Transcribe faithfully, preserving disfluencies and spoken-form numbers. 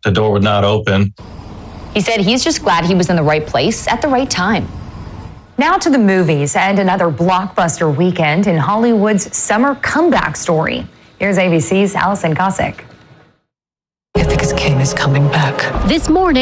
the door would not open. He said he's just glad he was in the right place at the right time. Now to the movies and another blockbuster weekend in Hollywood's summer comeback story. Here's A B C's Allison Cossack. I think his king is coming back. This morning.